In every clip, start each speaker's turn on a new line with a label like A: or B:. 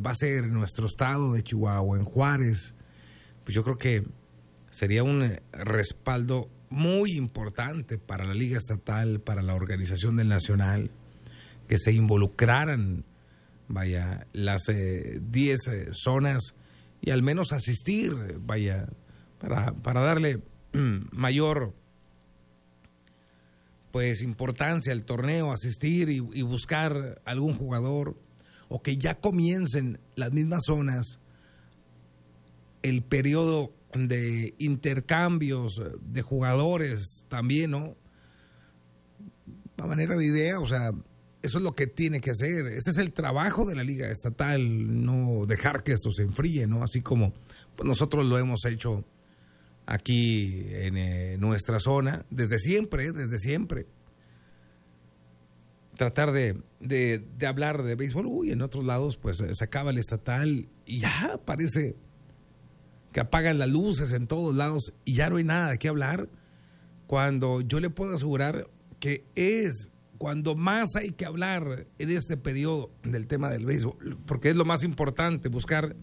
A: va a ser en nuestro estado de Chihuahua, en Juárez, pues yo creo que sería un respaldo muy importante para la Liga Estatal, para la organización del Nacional, que se involucraran, vaya, las 10 zonas y al menos asistir, vaya, para darle mayor pues importancia al torneo, asistir y buscar algún jugador, o que ya comiencen las mismas zonas el periodo de intercambios de jugadores también, ¿no? A manera de idea, o sea, eso es lo que tiene que hacer. Ese es el trabajo de la Liga Estatal, no dejar que esto se enfríe, ¿no? Así como pues, nosotros lo hemos hecho aquí en nuestra zona, desde siempre. Tratar de hablar de béisbol, en otros lados pues se acaba el estatal y ya parece que apagan las luces en todos lados y ya no hay nada de qué hablar, cuando yo le puedo asegurar que es cuando más hay que hablar en este periodo del tema del béisbol, porque es lo más importante, buscar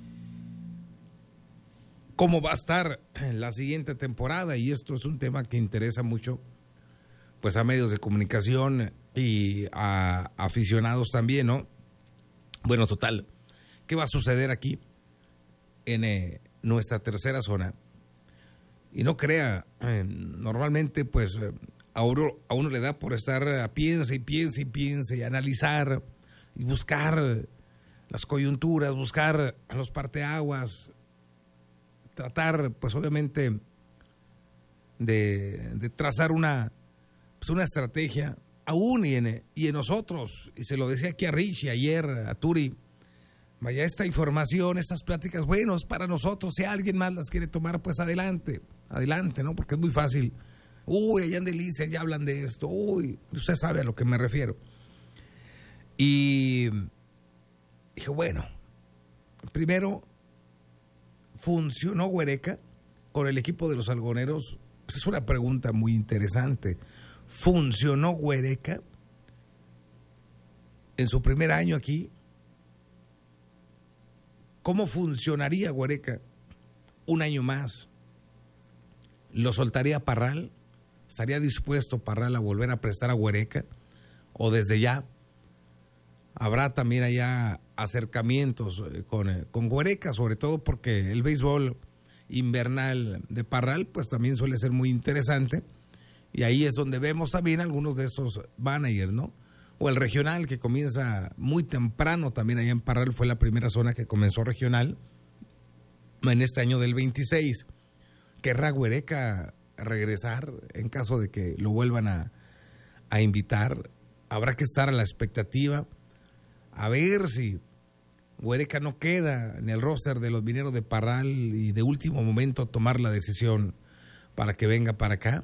A: cómo va a estar en la siguiente temporada, y esto es un tema que interesa mucho pues a medios de comunicación y a aficionados también, ¿no? Bueno, total, ¿qué va a suceder aquí en nuestra tercera zona? Y no crea, normalmente pues a uno le da por estar piense y analizar y buscar las coyunturas, buscar los parteaguas, tratar pues obviamente de trazar una estrategia, aún y en nosotros, y se lo decía aquí a Richie ayer, a Turi, vaya, esta información, estas pláticas, bueno, es para nosotros, si alguien más las quiere tomar, pues adelante, ¿no? Porque es muy fácil, allá en Delicias ya hablan de esto, usted sabe a lo que me refiero. Y dije, bueno, primero, ¿funcionó Huereca con el equipo de los algoneros? Pues es una pregunta muy interesante. ¿Funcionó Huereca en su primer año aquí? ¿Cómo funcionaría Huereca un año más? ¿Lo soltaría Parral? ¿Estaría dispuesto Parral a volver a prestar a Huereca? ¿O desde ya habrá también allá acercamientos con Huereca? Sobre todo porque el béisbol invernal de Parral pues también suele ser muy interesante. Y ahí es donde vemos también algunos de estos managers, ¿no? O el regional, que comienza muy temprano también allá en Parral, fue la primera zona que comenzó regional en este año del 26. ¿Querrá Huereca regresar en caso de que lo vuelvan a invitar? Habrá que estar a la expectativa a ver si Huereca no queda en el roster de los Mineros de Parral y de último momento tomar la decisión para que venga para acá,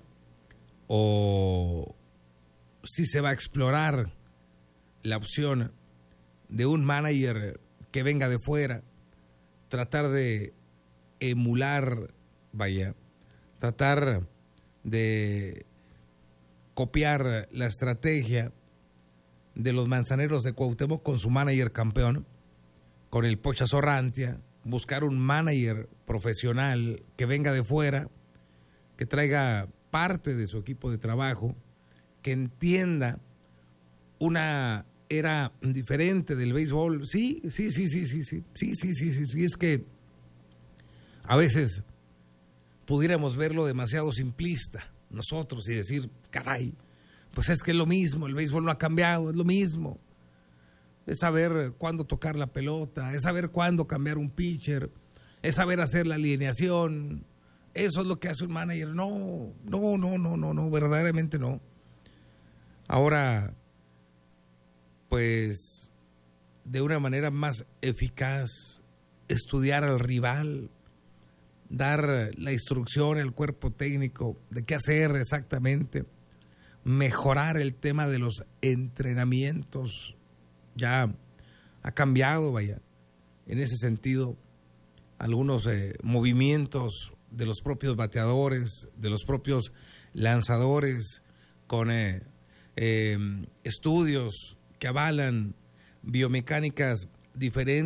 A: o si se va a explorar la opción de un manager que venga de fuera, tratar de emular, tratar de copiar la estrategia de los Manzaneros de Cuauhtémoc con su manager campeón, con el Pocha Sorrantia, buscar un manager profesional que venga de fuera, que traiga parte de su equipo de trabajo, que entienda una era diferente del béisbol. Sí, es que a veces pudiéramos verlo demasiado simplista nosotros y decir, caray, pues es que es lo mismo, el béisbol no ha cambiado, es lo mismo. Es saber cuándo tocar la pelota, es saber cuándo cambiar un pitcher, es saber hacer la alineación. Eso es lo que hace un manager. No, verdaderamente no. Ahora, pues, de una manera más eficaz, estudiar al rival, dar la instrucción al cuerpo técnico de qué hacer exactamente, mejorar el tema de los entrenamientos. Ya ha cambiado, en ese sentido, algunos movimientos de los propios bateadores, de los propios lanzadores, con estudios que avalan biomecánicas diferentes